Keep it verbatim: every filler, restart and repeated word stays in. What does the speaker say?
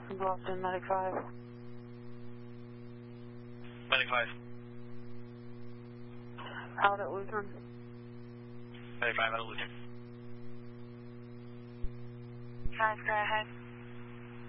Boston, Medic five. Medic five. Out at Lutheran. Medic five out of Lutheran. five, go ahead.